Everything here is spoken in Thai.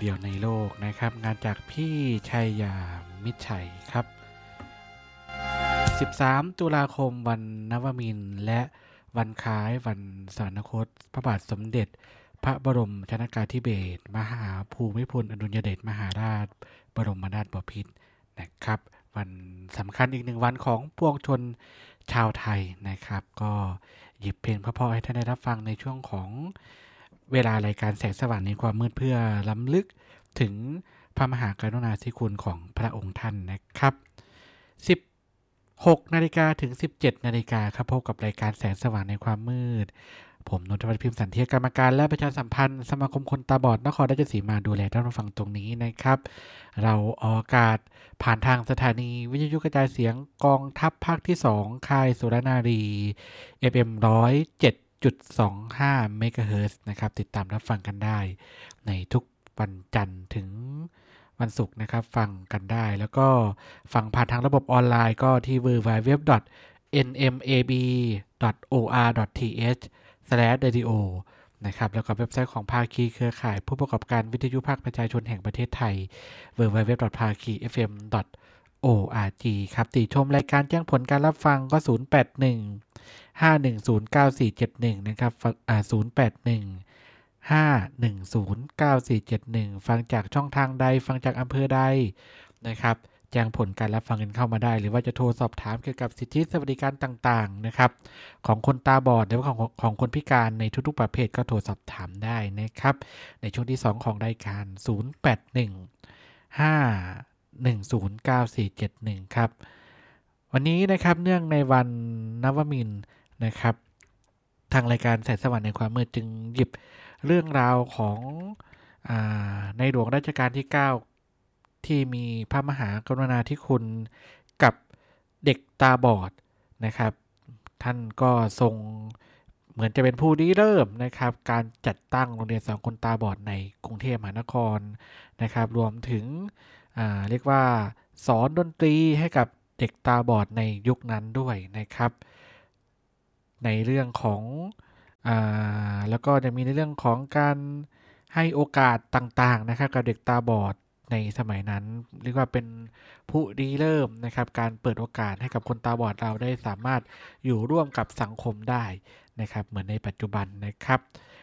ดียวในโลกนะครับงานจากพี่ชัยยามิตรชัยครับ13ตุลาคมวันนวมินทร์และวันคล้ายวันสวรรคตพระบาทสมเด็จพระบรมชนกาธิเบศรมหาภูมิพลอดุลยเดชมหาราชบรมนาถบพิตรนะครับวันสำคัญอีกหนึ่งวันของปวงชนชาวไทยนะครับก็หยิบเพลงเพราะๆให้ท่านได้รับฟังในช่วงของเวลารายการแสงสว่างในความมืดเพื่อล้ำลึกถึงพระมหากรุณาธิคุณของพระองค์ท่านนะครับ16 นาฬิกาถึง 17 นาฬิกาครับพบกับรายการแสงสว่างในความมืดผมนนทวัฒน์พิมพ์สันเทียกรรมการและประชาสัมพันธ์สมาคมคนตาบอดนครราชสีมาดูแลท่านผู้ฟังตรงนี้นะครับเราออกอากาศผ่านทางสถานีวิทยุกระจายเสียงกองทัพภาคที่2ค่ายสุรนารี FM 107.25 เมกะเฮิรตซ์นะครับติดตามรับฟังกันได้ในทุกวันจันทร์ถึงวันศุกร์นะครับฟังกันได้แล้วก็ฟังผ่านทางระบบออนไลน์ก็ที่ www.nmab.or.th/radio นะครับแล้วก็เว็บไซต์ของภาคีเครือข่ายผู้ประกอบการวิทยุภาคประชาชนแห่งประเทศไทย www.phakifm.org ครับติชมรายการแจ้งผลการรับฟังก็081-510-9471นะครับ081-510-9471 ฟังจากช่องทางใดฟังจากอำเภอใดนะครับแจ้งผลการรับฟังกันเข้ามาได้หรือว่าจะโทรสอบถามเกี่ยวกับสิทธิสวัสดิการต่างๆนะครับของคนตาบอดหรือว่าของคนพิการในทุกๆประเภทก็โทรสอบถามได้นะครับในช่วงที่2ของรายการ081-510-9471ครับวันนี้นะครับเนื่องในวันนวมินทร์นะครับทางรายการแสงสว่างในความมืดจึงหยิบเรื่องราวของในหลวงรัชกาลที่9ที่มีพระมหากรุณาธิคุณกับเด็กตาบอดนะครับท่านก็ทรงเหมือนจะเป็นผู้ริเริ่มนะครับการจัดตั้งโรงเรียนสอนคนตาบอดในกรุงเทพมหานครนะครับรวมถึงเรียกว่าสอนดนตรีให้กับเด็กตาบอดในยุคนั้นด้วยนะครับในเรื่องของแล้วก็จะมีในเรื่องของการให้โอกาสต่างๆนะครับกับเด็กตาบอดในสมัยนั้นเรียกว่าเป็นผู้ริเริ่มนะครับการเปิดโอกาสให้กับคนตาบอดเราได้สามารถอยู่ร่วมกับสังคมได้นะครับเหมือนในปัจจุบันนะครับ